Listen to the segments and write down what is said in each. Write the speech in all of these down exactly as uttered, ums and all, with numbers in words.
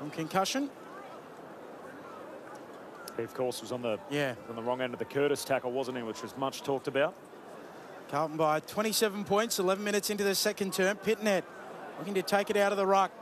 from concussion. He, of course, was on the yeah on the wrong end of the Curtis tackle, wasn't he, which was much talked about. Carlton by twenty-seven points, eleven minutes into the second term. Pitnet looking to take it out of the ruck.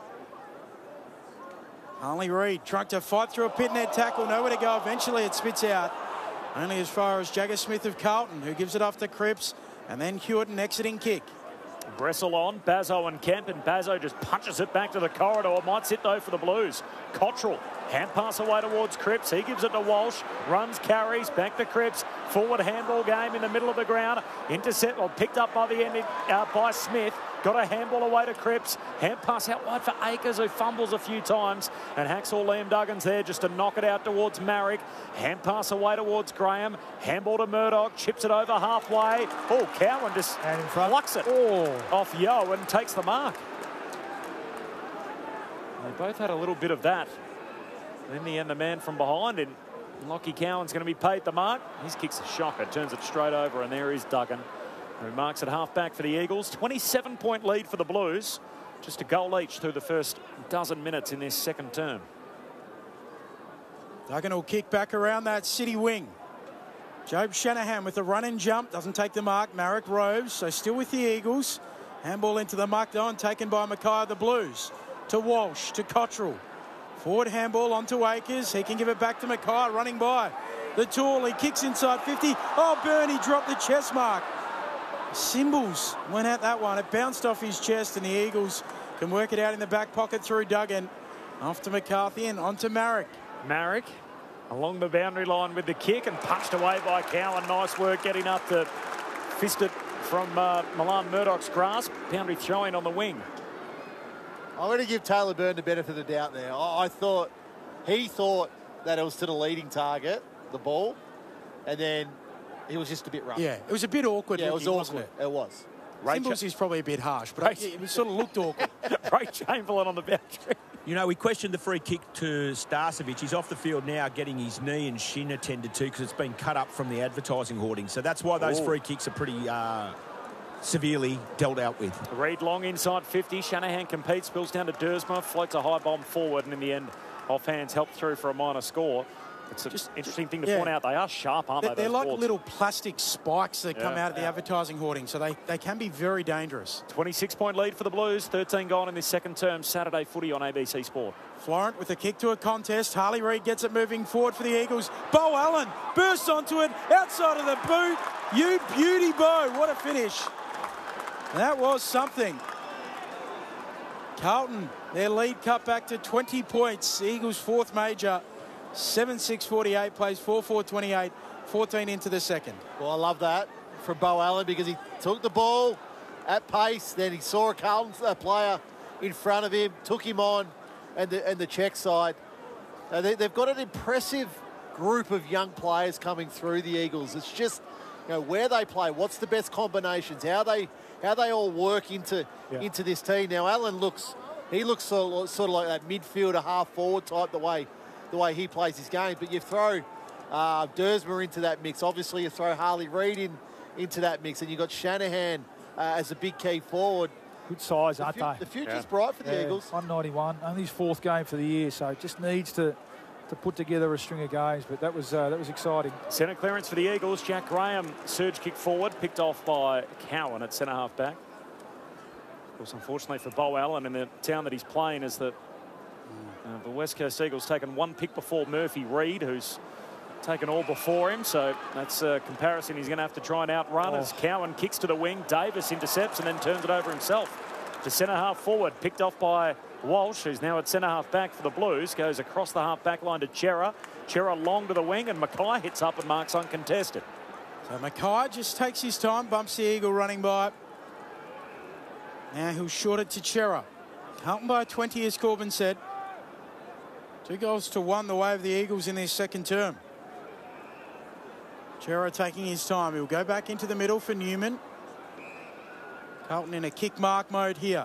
Harley Reid trying to fight through a Pitnet tackle, nowhere to go. Eventually it spits out only as far as Jagger Smith of Carlton, who gives it off to Cripps, and then Hewitt, an exiting kick. Bressel on, Bazzo and Kemp, and Bazzo just punches it back to the corridor. Might sit though for the Blues. Cottrell, hand pass away towards Cripps. He gives it to Walsh, runs, carries, back to Cripps. Forward handball game in the middle of the ground. Intercept, well, picked up by the end uh, by Smith. Got a handball away to Cripps. Hand pass out wide for Akers, who fumbles a few times. And Hacksaw Liam Duggan's there just to knock it out towards Marrick. Hand pass away towards Graham. Handball to Murdoch. Chips it over halfway. Oh, Cowan just plucks it oh. off Yo and takes the mark. They both had a little bit of that. And in the end, the man from behind, and Lockie Cowan's going to be paid the mark. His kick's a shocker. Turns it straight over, and there is Duggan, who marks at half-back for the Eagles. twenty-seven point lead for the Blues. Just a goal each through the first dozen minutes in this second term. Duggan will kick back around that City wing. Job Shanahan with the run and jump. Doesn't take the mark. Marek roves, so still with the Eagles. Handball into the muck though, and taken by Mackay of the Blues. To Walsh, to Cottrell. Forward handball onto Akers. He can give it back to Mackay, running by. The Tool, he kicks inside fifty. Oh, Burney dropped the chest mark. Symbols went at that one. It bounced off his chest, and the Eagles can work it out in the back pocket through Duggan. Off to McCarthy and on to Marek. Marek along the boundary line with the kick and punched away by Cowan. Nice work getting up to fist it from uh, Milan Murdoch's grasp. Boundary throwing on the wing. I'm going to give Taylor Byrne the benefit of the doubt there. I, I thought, he thought that it was to the leading target, the ball, and then he was just a bit rough. Yeah, it was a bit awkward. Yeah, it was looking, awkward. It? it was. Symbols is probably a bit harsh, but Ray, it, it sort of looked awkward. Ray Chamberlain on the boundary. You know, we questioned the free kick to Starcevic. He's off the field now getting his knee and shin attended to because it's been cut up from the advertising hoarding. So that's why those Ooh. free kicks are pretty uh, severely dealt out with. Reid long inside fifty. Shanahan competes, spills down to Dersma, floats a high bomb forward, and in the end, off hands helped through for a minor score. It's an interesting thing to yeah. point out. They are sharp, aren't they're, they? They're like boards? little plastic spikes that yeah. come out of the yeah. advertising hoarding, so they, they can be very dangerous. twenty-six point lead for the Blues. thirteen gone in this second term. Saturday footy on A B C Sport. Florent with a kick to a contest. Harley Reid gets it moving forward for the Eagles. Bo Allen bursts onto it outside of the boot. You beauty, Bo. What a finish. That was something. Carlton, their lead cut back to twenty points. Eagles' fourth major. seven six forty-eight, plays four four twenty-eight, fourteen into the second. Well, I love that from Bo Allen because he took the ball at pace, then he saw a Carlton a player in front of him, took him on, and the, and the check side. Uh, they, they've got an impressive group of young players coming through the Eagles. It's just, you know, where they play, what's the best combinations, how they how they all work into yeah. into this team. Now, Allen looks, he looks sort of, sort of like that midfielder, half forward type, the way the way he plays his game. But you throw uh, Dersma into that mix. Obviously, you throw Harley Reid in into that mix, and you've got Shanahan uh, as a big key forward. Good size, the aren't fu- they? The future's yeah. bright for the yeah, Eagles. one ninety-one, only his fourth game for the year, so just needs to to put together a string of games. But that was uh, that was exciting. Centre clearance for the Eagles. Jack Graham surge kick forward, picked off by Cowan at centre half back. Of course, unfortunately for Bo Allen in the town that he's playing, is that uh, the West Coast Eagles taken one pick before Murphy Reid, who's taken all before him. So that's a comparison he's going to have to try and outrun. Oh. As Cowan kicks to the wing, Davis intercepts and then turns it over himself to centre half forward, picked off by Walsh, who's now at centre half back for the Blues, goes across the half back line to Chera. Chera long to the wing, and Mackay hits up and marks uncontested. So Mackay just takes his time, bumps the Eagle running by. Now he'll short it to Chera. Carlton by twenty, as Corbin said. Two goals to one the way of the Eagles in their second term. Chera taking his time. He'll go back into the middle for Newman. Carlton in a kick mark mode here.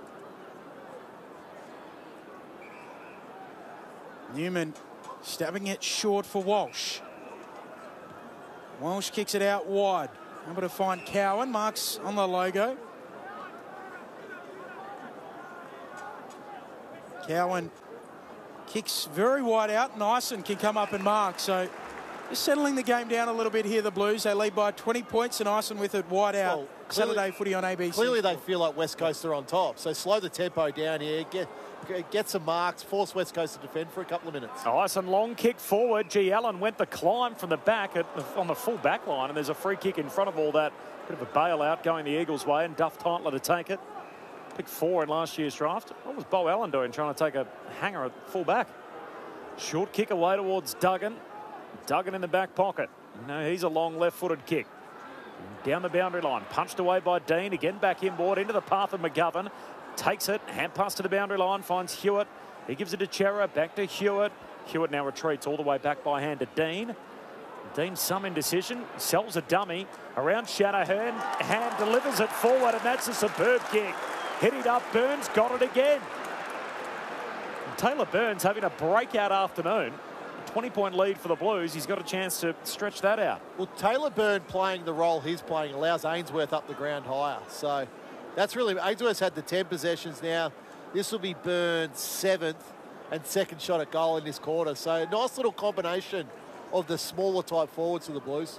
Newman stabbing it short for Walsh. Walsh kicks it out wide. Able to find Cowan. Marks on the logo. Cowan Kicks very wide out. Nyson can come up and mark. So just settling the game down a little bit here, the Blues. They lead by twenty points and Nyson with it wide out. Well, clearly, Saturday footy on A B C. Clearly they feel like West Coast are on top. So slow the tempo down here. Get get some marks. Force West Coast to defend for a couple of minutes. Nyson long kick forward. G. Allen went the climb from the back at the, on the full back line. And there's a free kick in front of all that. Bit of a bailout going the Eagles' way. And Duff Titler to take it. Pick four in last year's draft. What was Bo Allen doing trying to take a hanger at full back? Short kick away towards Duggan. Duggan in the back pocket. No, he's a long left-footed kick. Down the boundary line. Punched away by Dean. Again back inboard into the path of McGovern. Takes it. Hand pass to the boundary line. Finds Hewitt. He gives it to Chera. Back to Hewitt. Hewitt now retreats all the way back by hand to Dean. Dean some indecision. Sells a dummy. Around Shanahan. Hand delivers it forward, and that's a superb kick. Hit it up. Burns got it again. And Taylor Burns having a breakout afternoon. twenty-point lead for the Blues. He's got a chance to stretch that out. Well, Taylor Byrne playing the role he's playing allows Ainsworth up the ground higher. So that's really... Ainsworth's had the ten possessions now. This will be Byrne's seventh and second shot at goal in this quarter. So nice little combination of the smaller type forwards for the Blues.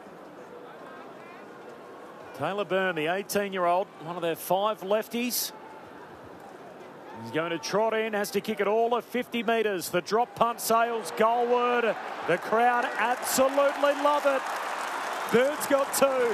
Taylor Byrne, the eighteen-year-old, one of their five lefties. He's going to trot in, has to kick it all at fifty metres. The drop punt sails goalward. The crowd absolutely love it. Byrne's got two.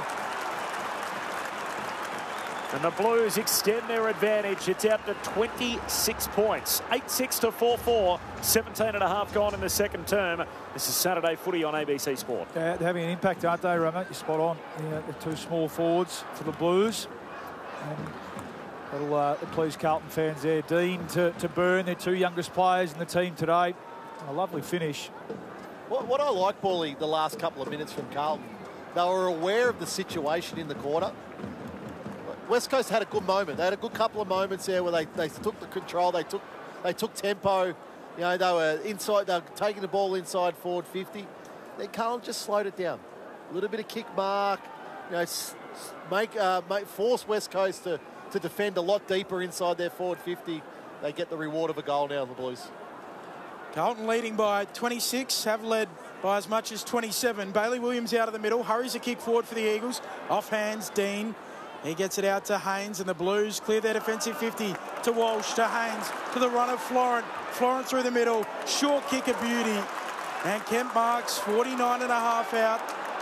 And the Blues extend their advantage. It's out to twenty-six points. eight six to four four. seventeen and a half gone in the second term. This is Saturday footy on A B C Sport. They're having an impact, aren't they, Ramo? You're spot on. Yeah, the two small forwards for the Blues. And that'll uh, please Carlton fans there. Dean to, to Byrne, their two youngest players in the team today. A lovely finish. What, what I like, Paulie, the last couple of minutes from Carlton, they were aware of the situation in the quarter. West Coast had a good moment. They had a good couple of moments there where they, they took the control. They took they took tempo. You know, they were inside. They were taking the ball inside forward fifty. Then Carlton just slowed it down. A little bit of kick mark. You know, make uh, make force West Coast to to defend a lot deeper inside their forward fifty. They get the reward of a goal now, the Blues. Carlton leading by twenty-six, have led by as much as twenty-seven. Bailey Williams out of the middle, hurries a kick forward for the Eagles. Off hands, Dean. He gets it out to Haynes, and the Blues clear their defensive fifty to Walsh, to Haynes, to the runner, Florent. Florent through the middle, short kick of beauty. And Kemp marks forty-nine and a half out.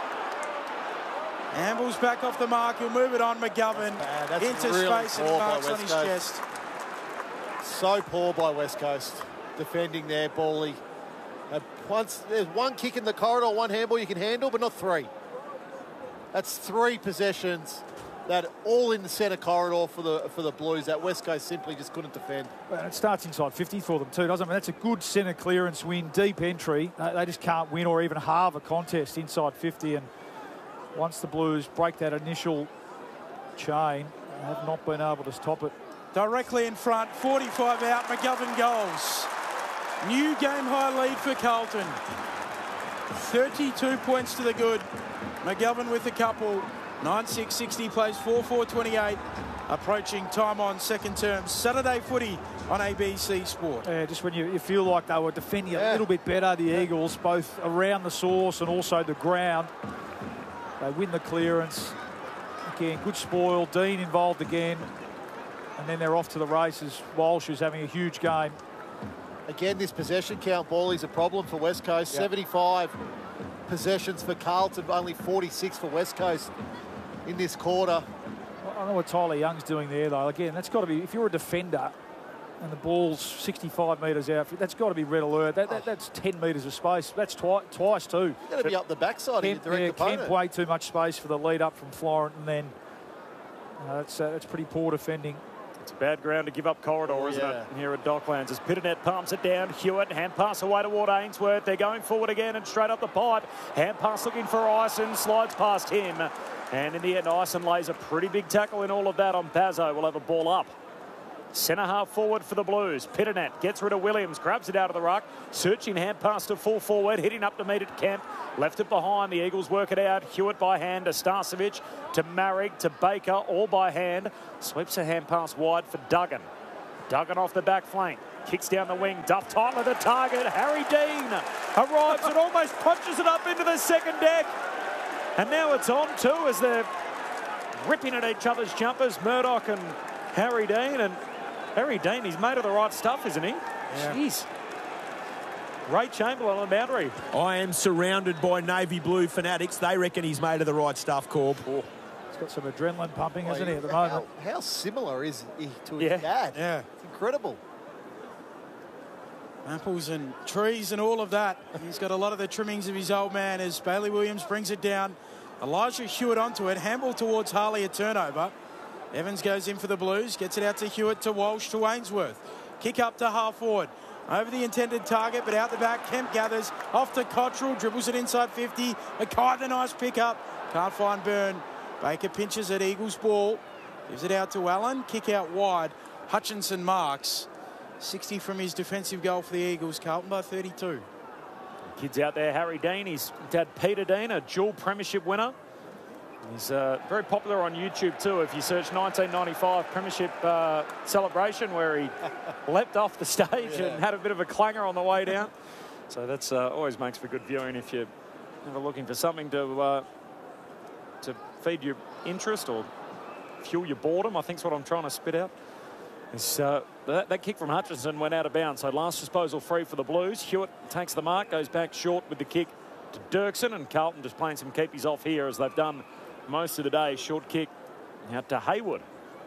Amble's back off the mark. He'll move it on. McGovern That's That's into really space and marks on his Coast. chest. So poor by West Coast defending there, Bally. Uh, once there's one kick in the corridor, one handball you can handle, but not three. That's three possessions that all in the centre corridor for the for the Blues that West Coast simply just couldn't defend. Well, it starts inside fifty for them too, doesn't it? I mean, that's a good centre clearance win, deep entry. They, they just can't win or even halve a contest inside fifty. And once the Blues break that initial chain, they have not been able to stop it. Directly in front, forty-five out, McGovern goals. New game high lead for Carlton. thirty-two points to the good. McGovern with a couple. nine six sixty plays four four twenty-eight. Approaching time on second term. Saturday footy on A B C Sport. Yeah, just when you, you feel like they were defending Yeah. a little bit better, the Yeah. Eagles, both around the source and also the ground. They win the clearance. Again, good spoil. Dean involved again. And then they're off to the races. Walsh is having a huge game. Again, this possession count, ball is a problem for West Coast. Yep. seventy-five possessions for Carlton, only forty-six for West Coast in this quarter. I don't know what Tyler Young's doing there, though. Again, that's got to be, if you're a defender and the ball's sixty-five metres out, that's got to be red alert. That, that, that's ten metres of space. That's twi twice, too. You've got to be up the backside of your Kemp, direct yeah, opponent. Kemp way too much space for the lead up from Florent, and then uh, that's, uh, that's pretty poor defending. It's bad ground to give up corridor, Oh, isn't yeah. it? Here at Docklands as Pitternet pumps it down. Hewitt, hand pass away toward Ainsworth. They're going forward again and straight up the pipe. Hand pass looking for Ison, slides past him. And in the end, Ison lays a pretty big tackle in all of that on Bazzo. Will have a ball up. Centre half forward for the Blues. Pitternet gets rid of Williams, grabs it out of the ruck. Searching hand pass to full forward, hitting up to meet at Kemp. Left it behind, the Eagles work it out. Hewitt by hand to Starcevic, to Marrick, to Baker, all by hand. Sweeps a hand pass wide for Duggan. Duggan off the back flank. Kicks down the wing. Duff Tyler the target. Harry Dean arrives and almost punches it up into the second deck. And now it's on too as they're ripping at each other's jumpers, Murdoch and Harry Dean. And Harry Dean, he's made of the right stuff, isn't he? Yeah. Jeez. Ray Chamberlain on the boundary. I am surrounded by navy blue fanatics. They reckon he's made of the right stuff, Corb. He's got some adrenaline pumping, hasn't he, at the how, moment? how similar is he to his Yeah. dad? Yeah. It's incredible. Apples and trees and all of that. He's got a lot of the trimmings of his old man as Bailey Williams brings it down. Elijah Hewitt onto it. Handball towards Harley, a turnover. Evans goes in for the Blues. Gets it out to Hewitt, to Walsh, to Ainsworth. Kick up to half forward. Over the intended target, but out the back. Kemp gathers. Off to Cottrell. Dribbles it inside fifty. Mackay, the nice pick up. Can't find Byrne. Baker pinches at Eagles ball. Gives it out to Allen. Kick out wide. Hutchinson marks. sixty from his defensive goal for the Eagles. Carlton by thirty-two. Kids out there, Harry Dean, his dad Peter Dean, a dual premiership winner. He's uh, very popular on YouTube too. If you search nineteen ninety-five premiership uh, celebration where he leapt off the stage Yeah. and had a bit of a clanger on the way down. So that's uh, always makes for good viewing if you're ever looking for something to uh, to feed your interest or fuel your boredom. I think is what I'm trying to spit out. It's, uh, that, that kick from Hutchinson went out of bounds. So last disposal free for the Blues. Hewitt takes the mark, goes back short with the kick to Dirksen, and Carlton just playing some keepies off here as they've done most of the day. Short kick out to Haywood.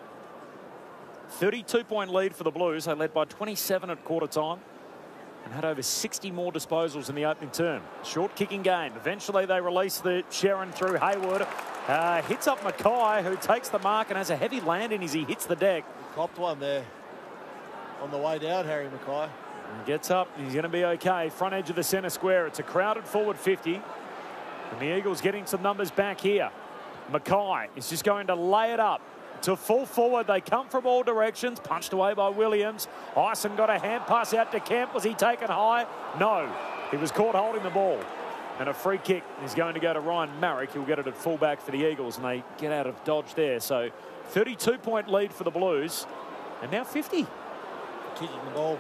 thirty-two point lead for the Blues. They led by twenty-seven at quarter time and had over sixty more disposals in the opening term. Short kicking game. Eventually they release the Sharon through Haywood. Uh, hits up Mackay, who takes the mark and has a heavy landing as he hits the deck. He copped one there on the way down, Harry Mackay. He gets up. He's going to be okay. Front edge of the centre square. It's a crowded forward fifty. And the Eagles getting some numbers back here. Mackay is just going to lay it up to full forward. They come from all directions. Punched away by Williams. Ison got a hand pass out to Kemp. Was he taken high? No. He was caught holding the ball. And a free kick is going to go to Ryan Marrick. He'll get it at fullback for the Eagles, and they get out of dodge there. So thirty-two point lead for the Blues. And now fifty. Kicking the ball.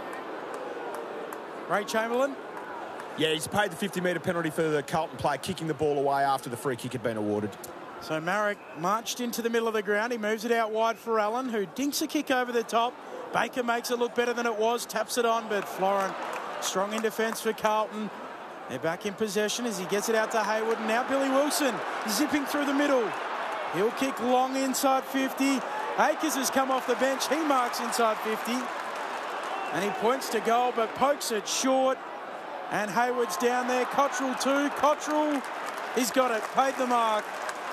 Ray Chamberlain. Yeah, he's paid the fifty metre penalty for the Carlton player kicking the ball away after the free kick had been awarded. So Marrick marched into the middle of the ground. He moves it out wide for Allen, who dinks a kick over the top. Baker makes it look better than it was. Taps it on, but Florent strong in defence for Carlton. They're back in possession as he gets it out to Haywood. And now Billy Wilson zipping through the middle. He'll kick long inside fifty. Akers has come off the bench. He marks inside fifty. And he points to goal, but pokes it short. And Haywood's down there. Cottrell too. Cottrell, he's got it. Paid the mark.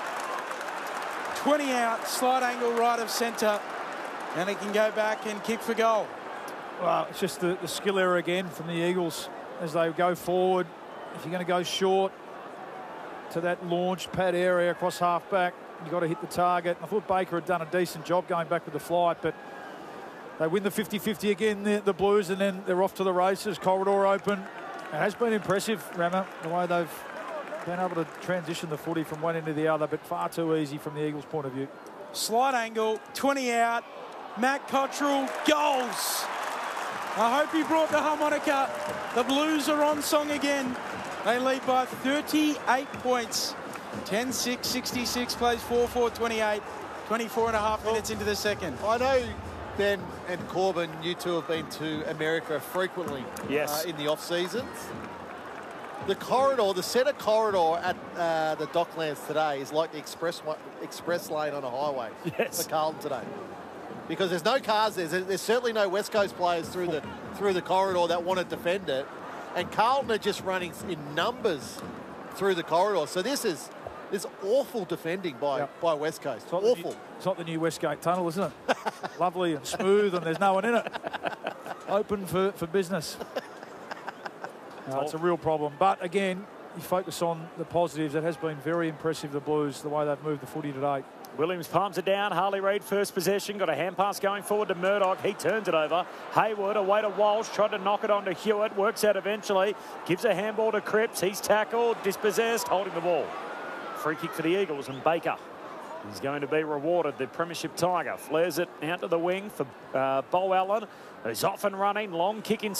twenty out. Slight angle right of centre. And he can go back and kick for goal. Well, it's just the, the skill error again from the Eagles as they go forward. If you're going to go short to that launch pad area across half-back, you've got to hit the target. I thought Baker had done a decent job going back with the flight, but they win the fifty fifty again, the, the Blues, and then they're off to the races. Corridor open. It has been impressive, Rammer, the way they've been able to transition the footy from one end to the other, but far too easy from the Eagles' point of view. Slight angle, twenty out. Matt Cottrell, goals. I hope he brought the harmonica. The Blues are on song again. They lead by thirty-eight points. ten six sixty-six, plays four four twenty-eight. twenty-four and a half minutes into the second. I know Ben and Corbin, you two have been to America frequently. Yes. Uh, in the off seasons. The corridor, the centre corridor at uh, the Docklands today is like the express express lane on a highway. Yes. For Carlton today, because there's no cars there. There's, there's certainly no West Coast players through the through the corridor that want to defend it, and Carlton are just running in numbers through the corridor. So this is this awful defending by Yep. by West Coast. It's not the Awful. new- it's not the new Westgate Tunnel, isn't it? Lovely and smooth, and there's no one in it. Open for, for business. No, it's a real problem. But again, you focus on the positives. It has been very impressive, the Blues, the way they've moved the footy today. Williams palms it down. Harley Reid first possession. Got a hand pass going forward to Murdoch. He turns it over. Haywood away to Walsh. Tried to knock it onto Hewitt. Works out eventually. Gives a handball to Cripps. He's tackled. Dispossessed. Holding the ball. Free kick for the Eagles and Baker. He's going to be rewarded. The Premiership Tiger flares it out to the wing for uh, Bo Allen, who's off and running. Long kick in.